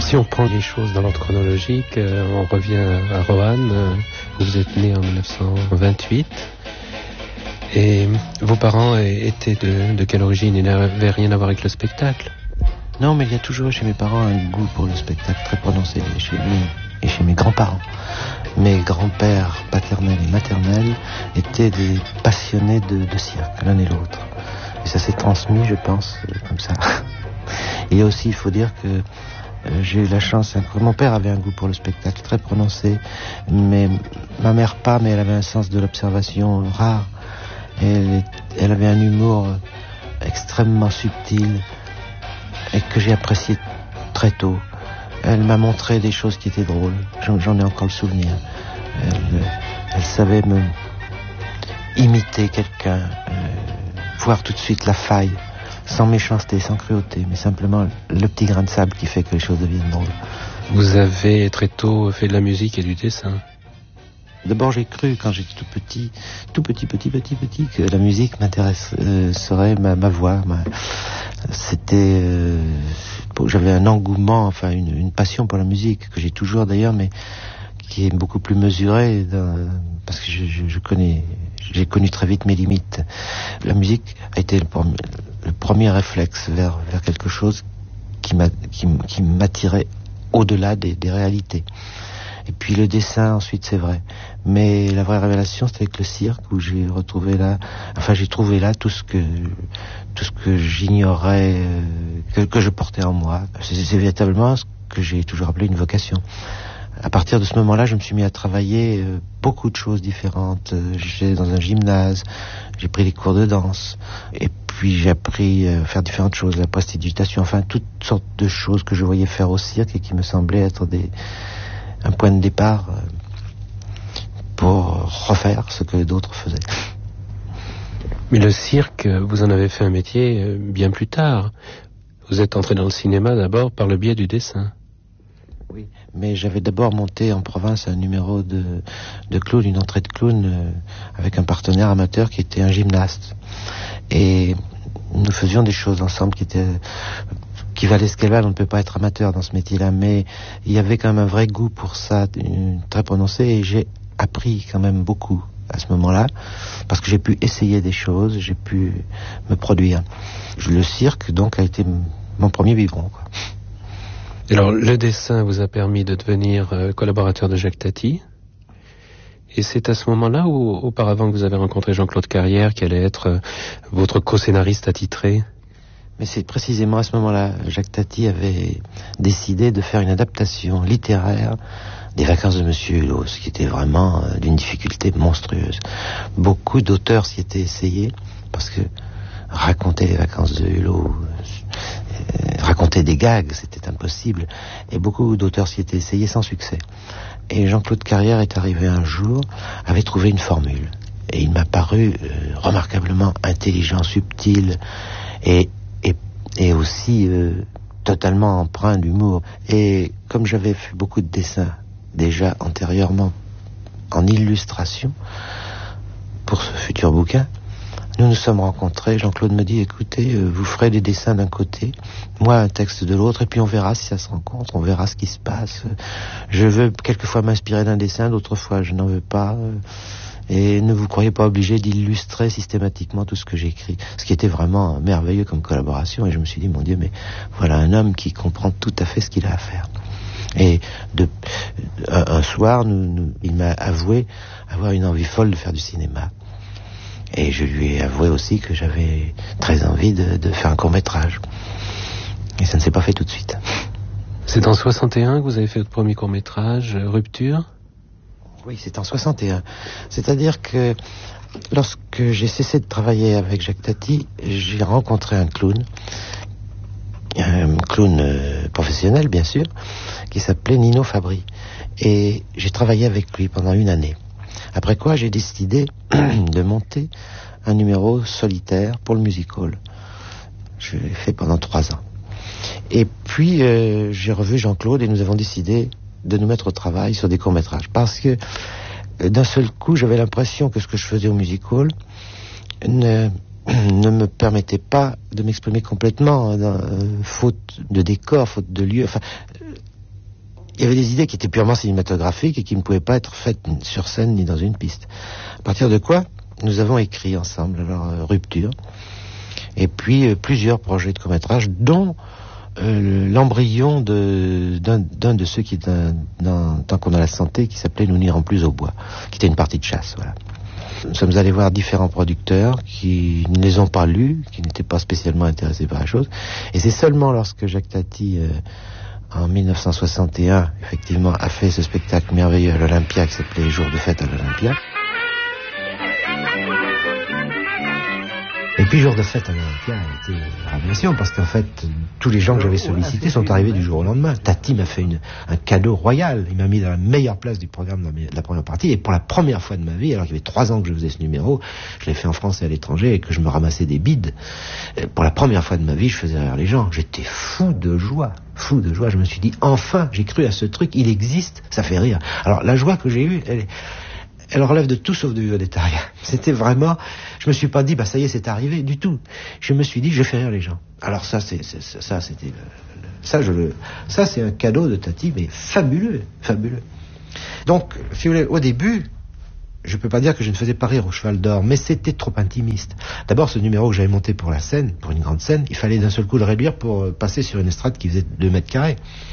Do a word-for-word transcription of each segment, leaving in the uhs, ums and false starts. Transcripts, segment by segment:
si on prend les choses dans l'ordre chronologique, euh, on revient à Roanne, euh, où vous êtes né en dix-neuf cent vingt-huit. Et vos parents étaient de, de quelle origine? Ils n'avaient rien à voir avec le spectacle? Non, mais il y a toujours chez mes parents un goût pour le spectacle très prononcé, chez mes, et chez mes grands-parents. Mes grands-pères paternels et maternels étaient des passionnés de, de cirque, l'un et l'autre. Et ça s'est transmis, je pense, comme ça. Et aussi, il faut dire que euh, j'ai eu la chance, hein, mon père avait un goût pour le spectacle très prononcé, mais ma mère pas, mais elle avait un sens de l'observation rare. Elle, elle avait un humour extrêmement subtil et que j'ai apprécié très tôt. Elle m'a montré des choses qui étaient drôles. J'en, j'en ai encore le souvenir. Elle, elle savait me imiter quelqu'un, euh, voir tout de suite la faille, sans méchanceté, sans cruauté, mais simplement le petit grain de sable qui fait que les choses deviennent drôles. Vous avez très tôt fait de la musique et du dessin. D'abord, j'ai cru, quand j'étais tout petit, tout petit, petit, petit, petit, que la musique m'intéresse, euh, serait ma, ma voix. Ma... C'était... Euh... J'avais un engouement, enfin une, une passion pour la musique, que j'ai toujours d'ailleurs, mais qui est beaucoup plus mesurée, dans... parce que je, je, je connais... J'ai connu très vite mes limites. La musique a été le, le premier réflexe vers, vers quelque chose qui, m'a, qui, qui m'attirait au-delà des, des réalités. Et puis le dessin, ensuite, c'est vrai. Mais la vraie révélation, c'était avec le cirque, où j'ai retrouvé là, enfin, j'ai trouvé là tout ce que, tout ce que j'ignorais, euh, que, que je portais en moi. C'est, c'est véritablement ce que j'ai toujours appelé une vocation. À partir de ce moment-là, je me suis mis à travailler euh, beaucoup de choses différentes. Euh, j'étais dans un gymnase, j'ai pris des cours de danse, et puis j'ai appris à faire différentes choses, la prestidigitation, enfin, toutes sortes de choses que je voyais faire au cirque et qui me semblaient être des... un point de départ pour refaire ce que d'autres faisaient. Mais le cirque, vous en avez fait un métier bien plus tard. Vous êtes entré dans le cinéma d'abord par le biais du dessin. Oui, mais j'avais d'abord monté en province un numéro de, de clown, une entrée de clown euh, avec un partenaire amateur qui était un gymnaste. Et nous faisions des choses ensemble qui étaient... qui valait ce qu'elle valait, on ne peut pas être amateur dans ce métier-là, mais il y avait quand même un vrai goût pour ça, une, très prononcé, et j'ai appris quand même beaucoup à ce moment-là, parce que j'ai pu essayer des choses, j'ai pu me produire. Le cirque, donc, a été mon premier biberon, quoi. Alors, le dessin vous a permis de devenir euh, collaborateur de Jacques Tati, et c'est à ce moment-là où, auparavant, que vous avez rencontré Jean-Claude Carrière, qui allait être euh, votre co-scénariste attitré. Mais c'est précisément à ce moment-là, Jacques Tati avait décidé de faire une adaptation littéraire des Vacances de Monsieur Hulot, ce qui était vraiment euh, d'une difficulté monstrueuse. Beaucoup d'auteurs s'y étaient essayés, parce que raconter les Vacances de Hulot, euh, raconter des gags, c'était impossible. Et beaucoup d'auteurs s'y étaient essayés sans succès. Et Jean-Claude Carrière est arrivé un jour, avait trouvé une formule. Et il m'a paru euh, remarquablement intelligent, subtil, et Et, et aussi euh, totalement empreint d'humour. Et comme j'avais fait beaucoup de dessins déjà antérieurement en illustration pour ce futur bouquin, nous nous sommes rencontrés. Jean-Claude me dit, écoutez, euh, vous ferez des dessins d'un côté, moi un texte de l'autre, et puis on verra si ça se rencontre, on verra ce qui se passe. Je veux quelquefois m'inspirer d'un dessin, d'autres fois je n'en veux pas. Euh, Et ne vous croyez pas obligé d'illustrer systématiquement tout ce que j'écris. Ce qui était vraiment merveilleux comme collaboration. Et je me suis dit, mon Dieu, mais voilà un homme qui comprend tout à fait ce qu'il a à faire. Et de, un, un soir, nous, nous, il m'a avoué avoir une envie folle de faire du cinéma. Et je lui ai avoué aussi que j'avais très envie de, de faire un court-métrage. Et ça ne s'est pas fait tout de suite. C'est en soixante et un que vous avez fait votre premier court-métrage, Rupture ? Oui, c'est en soixante et un. C'est-à-dire que lorsque j'ai cessé de travailler avec Jacques Tati, j'ai rencontré un clown, un clown euh, professionnel bien sûr, qui s'appelait Nino Fabri. Et j'ai travaillé avec lui pendant une année. Après quoi, j'ai décidé de monter un numéro solitaire pour le music hall. Je l'ai fait pendant trois ans. Et puis, euh, j'ai revu Jean-Claude et nous avons décidé de nous mettre au travail sur des courts-métrages. Parce que d'un seul coup, j'avais l'impression que ce que je faisais au music hall ne, ne me permettait pas de m'exprimer complètement, dans, euh, faute de décor, faute de lieu. Enfin, il y avait des idées qui étaient purement cinématographiques et qui ne pouvaient pas être faites sur scène ni dans une piste. À partir de quoi, nous avons écrit ensemble, alors euh, Rupture, et puis euh, plusieurs projets de court-métrage, dont euh, l'embryon de, d'un, d'un de ceux qui est un, d'un, tant qu'on a la santé, qui s'appelait Nous n'irons plus au bois, qui était une partie de chasse, voilà. Nous sommes allés voir différents producteurs qui ne les ont pas lus, qui n'étaient pas spécialement intéressés par la chose, et c'est seulement lorsque Jacques Tati... Euh, en dix-neuf cent soixante et un, effectivement, a fait ce spectacle merveilleux à l'Olympia qui s'appelait Jour de fête à l'Olympia. Et puis Jour de fête à l'Olympia a été une révélation parce qu'en fait, tous les gens que j'avais sollicités sont arrivés du jour au lendemain. Tati m'a fait une, un cadeau royal. Il m'a mis dans la meilleure place du programme de la première partie. Et pour la première fois de ma vie, alors qu'il y avait trois ans que je faisais ce numéro, je l'ai fait en France et à l'étranger et que je me ramassais des bides. Pour la première fois de ma vie, je faisais rire les gens. J'étais fou de joie. Fou de joie. Je me suis dit, enfin, j'ai cru à ce truc. Il existe. Ça fait rire. Alors, la joie que j'ai eue, elle est... elle relève de tout sauf du végétarien. C'était vraiment... Je me suis pas dit, bah ça y est, c'est arrivé, du tout. Je me suis dit, je fais rire les gens. Alors ça, c'est, c'est ça, c'était... Le, le, ça, je le, ça, c'est un cadeau de Tati, mais fabuleux, fabuleux. Donc, si vous voulez, au début, je peux pas dire que je ne faisais pas rire au Cheval d'Or, mais c'était trop intimiste. D'abord, ce numéro que j'avais monté pour la scène, pour une grande scène, il fallait d'un seul coup le réduire pour passer sur une estrade qui faisait deux mètres carrés.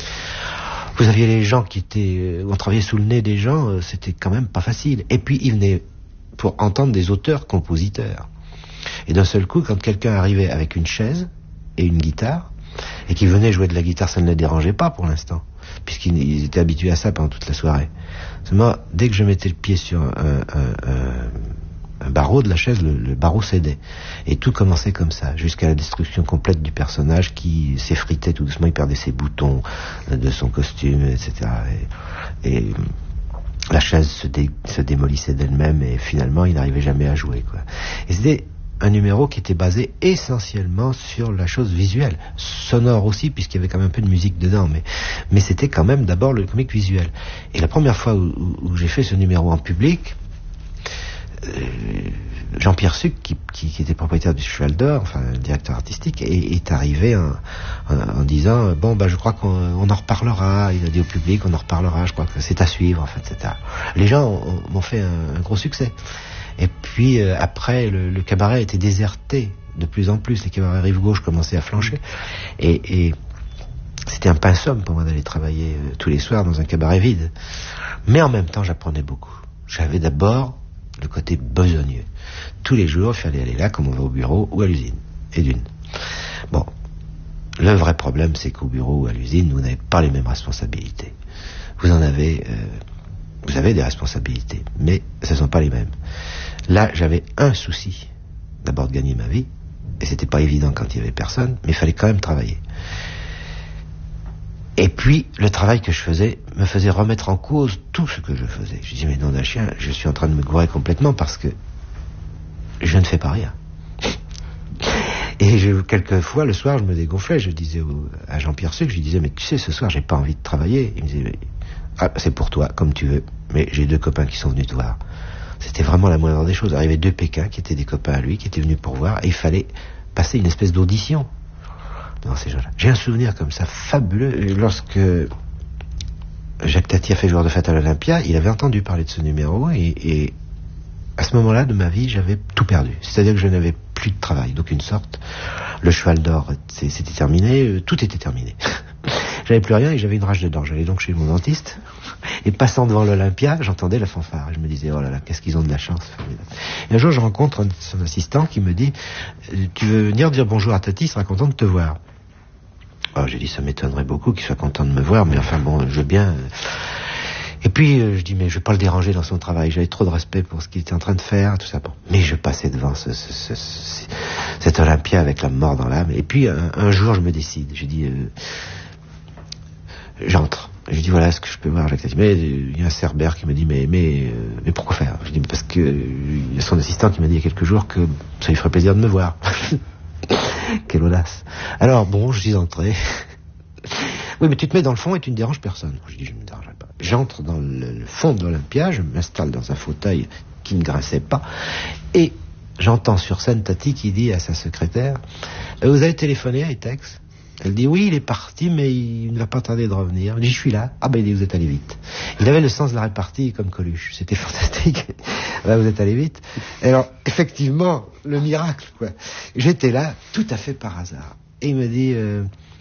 Vous aviez les gens qui étaient... On travaillait sous le nez des gens, c'était quand même pas facile. Et puis, ils venaient pour entendre des auteurs-compositeurs. Et d'un seul coup, quand quelqu'un arrivait avec une chaise et une guitare, et qui venait jouer de la guitare, ça ne les dérangeait pas pour l'instant, puisqu'ils étaient habitués à ça pendant toute la soirée. Seulement, dès que je mettais le pied sur un, un, un, un barreau de la chaise, le, le barreau cédait. Et tout commençait comme ça, jusqu'à la destruction complète du personnage qui s'effritait tout doucement, il perdait ses boutons de son costume, et cetera. Et, et la chaise se, dé, se démolissait d'elle-même et finalement, il n'arrivait jamais à jouer, quoi. Et c'était un numéro qui était basé essentiellement sur la chose visuelle, sonore aussi, puisqu'il y avait quand même un peu de musique dedans, mais, mais c'était quand même d'abord le comique visuel. Et la première fois où, où, où j'ai fait ce numéro en public, euh, Jean-Pierre Suc, qui, qui, qui était propriétaire du Cheval d'Or, enfin le directeur artistique, est, est arrivé en, en, en disant « Bon, bah, je crois qu'on on en reparlera », il a dit au public « On en reparlera, je crois que c'est à suivre, en fait, et cetera » Les gens m'ont fait un, un gros succès. Et puis euh, après, le, le cabaret était déserté de plus en plus. Les cabarets rive gauche commençaient à flancher. Et, et c'était un pinsomme pour moi d'aller travailler euh, tous les soirs dans un cabaret vide. Mais en même temps, j'apprenais beaucoup. J'avais d'abord le côté besogneux. Tous les jours, il fallait aller là, comme on va au bureau ou à l'usine. Et d'une. Bon, le vrai problème, c'est qu'au bureau ou à l'usine, vous n'avez pas les mêmes responsabilités. Vous en avez... Euh, Vous avez des responsabilités, mais ce ne sont pas les mêmes. Là, j'avais un souci, d'abord de gagner ma vie, et c'était pas évident quand il y avait personne, mais il fallait quand même travailler. Et puis, le travail que je faisais me faisait remettre en cause tout ce que je faisais. Je disais, mais non d'un chien, je suis en train de me gourer complètement parce que je ne fais pas rien. Et je, quelquefois, le soir, je me dégonflais, je disais au, à Jean-Pierre Suc, je lui disais, mais tu sais, ce soir, j'ai pas envie de travailler. Il me disait, ah, c'est pour toi, comme tu veux, mais j'ai deux copains qui sont venus te voir. C'était vraiment la moindre des choses. Il arrivait deux Pékins qui étaient des copains à lui, qui étaient venus pour voir, et il fallait passer une espèce d'audition dans ces gens-là. J'ai un souvenir comme ça fabuleux. Lorsque Jacques Tati a fait Jour de fête à l'Olympia, il avait entendu parler de ce numéro, et, et à ce moment-là de ma vie, j'avais tout perdu. C'est-à-dire que je n'avais plus de travail d'aucune sorte. Le Cheval d'Or, c'était terminé, tout était terminé. J'avais plus rien et j'avais une rage de dents. J'allais donc chez mon dentiste et passant devant l'Olympia, j'entendais la fanfare. Je me disais, oh là là, qu'est-ce qu'ils ont de la chance. Et un jour, je rencontre un, son assistant qui me dit, tu veux venir dire bonjour à Tati, il sera content de te voir. Alors, j'ai dit, ça m'étonnerait beaucoup qu'il soit content de me voir, mais enfin bon, je veux bien. Et puis, euh, je dis, mais je vais pas le déranger dans son travail. J'avais trop de respect pour ce qu'il était en train de faire, tout ça. Bon. Mais je passais devant ce, ce, ce, ce, cet Olympia avec la mort dans l'âme. Et puis, un, un jour, je me décide. Je dis... Euh, J'entre. Je dis voilà, est-ce que je peux voir Jacques Tati? Mais il y a un Cerbère qui me dit mais mais mais pourquoi faire? Je dis parce que il y a son assistant qui m'a dit il y a quelques jours que ça lui ferait plaisir de me voir. Quelle audace. Alors bon, je suis entré. Oui, mais tu te mets dans le fond et tu ne déranges personne. Je dis je ne me dérangerai pas. J'entre dans le, le fond de l'Olympia, je m'installe dans un fauteuil qui ne grinçait pas et j'entends sur scène Tati qui dit à sa secrétaire vous avez téléphoné à Etex? Elle dit oui, il est parti, mais il ne va pas tarder de revenir. Je dis je suis là. Ah ben il dit vous êtes allé vite. Il avait le sens de la répartie comme Coluche. C'était fantastique. Là vous êtes allé vite. Et alors effectivement le miracle quoi. J'étais là tout à fait par hasard. Et il me dit euh,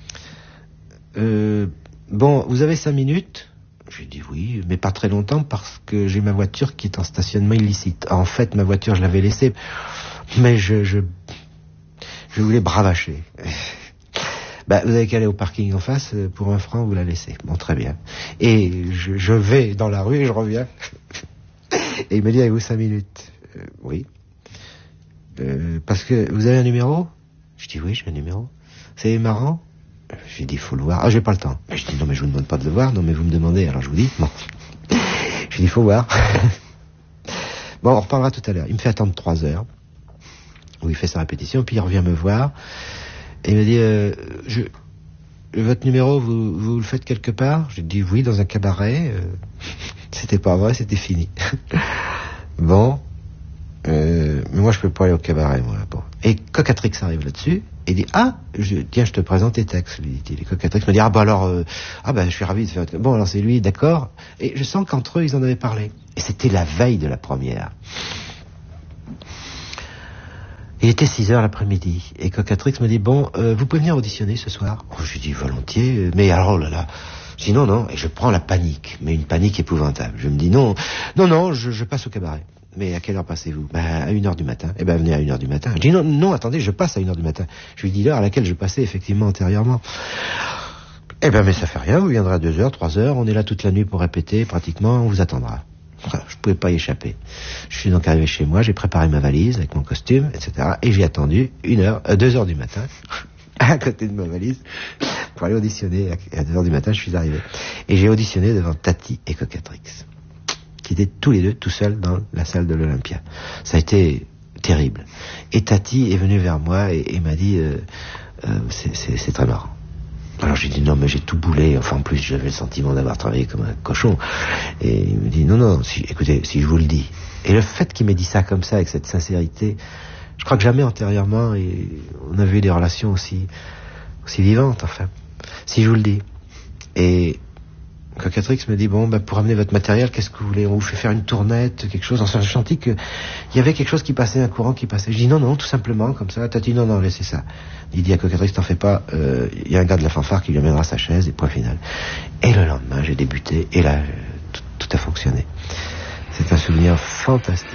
euh, bon vous avez cinq minutes. J'ai dit oui, mais pas très longtemps parce que j'ai ma voiture qui est en stationnement illicite. En fait ma voiture je l'avais laissée, mais je je je voulais bravacher. Bah, vous avez qu'à aller au parking en face, pour un franc, vous la laissez. Bon, très bien. Et je, je vais dans la rue et je reviens. Et il me dit, avez-vous cinq minutes euh, Oui. Euh, parce que vous avez un numéro Je dis, oui, j'ai un numéro. C'est marrant J'ai dit, il faut le voir. Ah, j'ai pas le temps. Je dis, non, mais je vous demande pas de le voir. Non, mais vous me demandez, alors je vous dis. Bon. Je dis, il faut voir. Bon, on reparlera tout à l'heure. Il me fait attendre trois heures, où il fait sa répétition, puis il revient me voir. Et il me dit, euh, je, votre numéro, vous, vous le faites quelque part? J'ai dit oui, dans un cabaret. Euh, c'était pas vrai, c'était fini. Bon, euh, mais moi je peux pas aller au cabaret, moi. Bon. Et Cocatrix arrive là-dessus et dit ah, je, tiens, je te présente tes textes, lui dit-il. Et Cocatrix me dit ah bah alors, euh, ah bah je suis ravi de faire. Bon alors c'est lui, d'accord. Et je sens qu'entre eux ils en avaient parlé. Et c'était la veille de la première. Il était six heures l'après-midi, et Cocatrix me dit, bon, euh, vous pouvez venir auditionner ce soir? Oh, je lui dis, volontiers, mais alors, oh là là, je dis non, non, et je prends la panique, mais une panique épouvantable. Je me dis, non, non, non, je, je passe au cabaret. Mais à quelle heure passez-vous? Ben, à une heure du matin. Eh ben, venez à une heure du matin. Je dis, non, non, attendez, je passe à une heure du matin. Je lui dis l'heure à laquelle je passais effectivement antérieurement. Eh ben, mais ça fait rien, vous viendrez à deux heures, trois heures, on est là toute la nuit pour répéter, pratiquement, on vous attendra. Je pouvais pas y échapper. Je suis donc arrivé chez moi, j'ai préparé ma valise avec mon costume, et cetera. Et j'ai attendu une heure, euh, deux heures du matin, à côté de ma valise, pour aller auditionner. À deux heures du matin, je suis arrivé. Et j'ai auditionné devant Tati et Cocatrix, qui étaient tous les deux tout seuls dans la salle de l'Olympia. Ça a été terrible. Et Tati est venue vers moi et, et m'a dit, euh, euh, c'est, c'est, c'est très marrant. Alors j'ai dit non mais j'ai tout boulé, enfin en plus j'avais le sentiment d'avoir travaillé comme un cochon. Et il me dit non non, si, écoutez, si je vous le dis. Et le fait qu'il m'ait dit ça comme ça, avec cette sincérité, je crois que jamais antérieurement et on avait eu des relations aussi, aussi vivantes enfin. Si je vous le dis. Et Cocatrix me dit bon bah pour amener votre matériel, qu'est-ce que vous voulez? On vous fait faire une tournette, quelque chose. Enfin, je sentis que il y avait quelque chose qui passait, un courant qui passait. Je dis non non, tout simplement comme ça. Tati non non, laissez ça. Il dit à Cocatrix, t'en fais pas. Il euh, y a un gars de la fanfare qui lui amènera sa chaise et point final. Et le lendemain, j'ai débuté et là tout, tout a fonctionné. C'est un souvenir fantastique.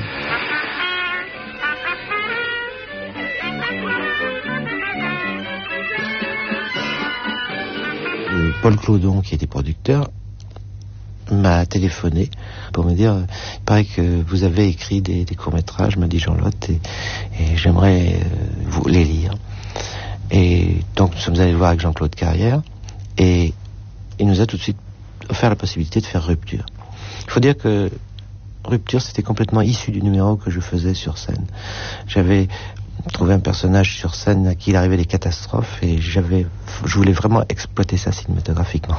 Euh, Paul Claudon, qui était producteur, m'a téléphoné pour me dire, il paraît que vous avez écrit des, des courts-métrages, m'a dit Jean-Lotte, et, et j'aimerais euh, vous les lire. Et donc nous sommes allés le voir avec Jean-Claude Carrière, et il nous a tout de suite offert la possibilité de faire Rupture. Il faut dire que Rupture, c'était complètement issu du numéro que je faisais sur scène. J'avais trouvé un personnage sur scène à qui il arrivait des catastrophes, et j'avais, je voulais vraiment exploiter ça cinématographiquement.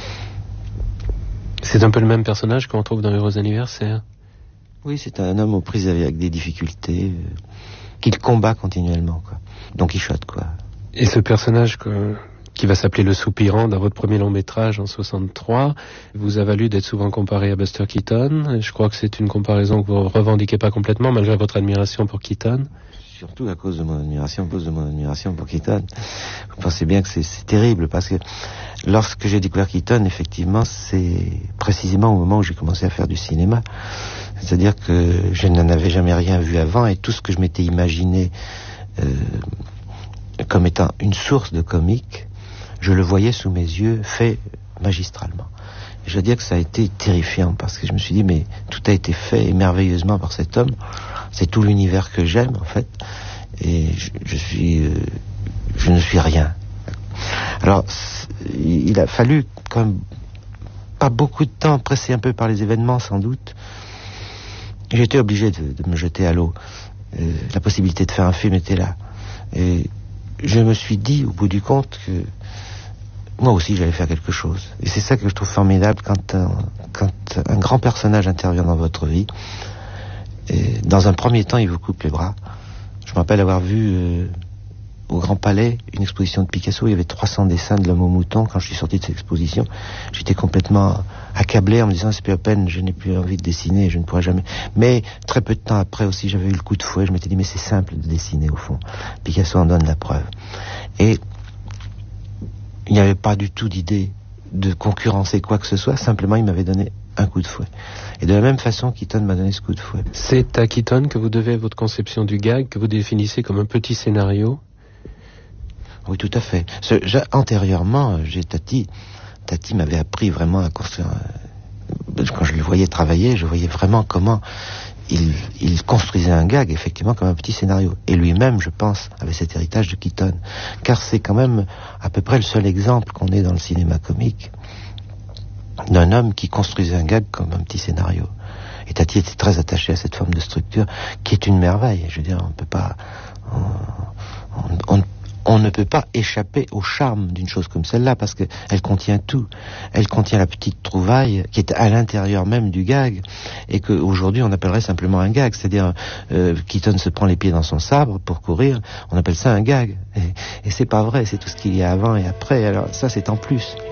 C'est un peu le même personnage qu'on trouve dans Heureux Anniversaire. Oui, c'est un homme aux prises avec des difficultés, euh, qu'il combat continuellement, quoi. Don Quichotte, quoi. Et ce personnage que, qui va s'appeler Le Soupirant dans votre premier long métrage en soixante-trois, vous a valu d'être souvent comparé à Buster Keaton. Je crois que c'est une comparaison que vous revendiquez pas complètement, malgré votre admiration pour Keaton. Surtout à cause de mon admiration, à cause de mon admiration pour Keaton. Vous pensez bien que c'est, c'est terrible, parce que lorsque j'ai découvert Keaton, effectivement, c'est précisément au moment où j'ai commencé à faire du cinéma. C'est-à-dire que je n'en avais jamais rien vu avant, et tout ce que je m'étais imaginé euh, comme étant une source de comique, je le voyais sous mes yeux, fait magistralement. Et je dois dire que ça a été terrifiant, parce que je me suis dit, mais tout a été fait merveilleusement par cet homme. C'est tout l'univers que j'aime, en fait. Et je, je suis... Euh, je ne suis rien. Alors, il a fallu quand même pas beaucoup de temps, pressé un peu par les événements, sans doute. J'ai été obligé de, de me jeter à l'eau. Euh, la possibilité de faire un film était là. Et je me suis dit, au bout du compte, que moi aussi j'allais faire quelque chose. Et c'est ça que je trouve formidable quand un, quand un grand personnage intervient dans votre vie. Et dans un premier temps, il vous coupe les bras. Je me rappelle avoir vu euh, au Grand Palais une exposition de Picasso. Il y avait trois cents dessins de l'homme au mouton. Quand je suis sorti de cette exposition, j'étais complètement accablé en me disant c'est plus à peine, je n'ai plus envie de dessiner, je ne pourrai jamais. Mais très peu de temps après aussi, j'avais eu le coup de fouet. Je m'étais dit mais c'est simple de dessiner au fond. Picasso en donne la preuve. Et il n'y avait pas du tout d'idée de concurrencer quoi que ce soit. Simplement, il m'avait donné un coup de fouet. Et de la même façon, Keaton m'a donné ce coup de fouet. C'est à Keaton que vous devez votre conception du gag, que vous définissez comme un petit scénario? Oui, tout à fait. Ce, j'ai, antérieurement, j'ai Tati. Tati m'avait appris vraiment à construire. Euh, quand je le voyais travailler, je voyais vraiment comment il, il construisait un gag, effectivement, comme un petit scénario. Et lui-même, je pense, avait cet héritage de Keaton. Car c'est quand même à peu près le seul exemple qu'on ait dans le cinéma comique d'un homme qui construisait un gag comme un petit scénario. Et Tati était très attachée à cette forme de structure qui est une merveille. Je veux dire, on peut pas, on, on, on, on ne peut pas échapper au charme d'une chose comme celle-là parce que elle contient tout. Elle contient la petite trouvaille qui est à l'intérieur même du gag et qu'aujourd'hui on appellerait simplement un gag. C'est-à-dire, euh, Keaton se prend les pieds dans son sabre pour courir. On appelle ça un gag. Et, et c'est pas vrai. C'est tout ce qu'il y a avant et après. Alors ça, c'est en plus.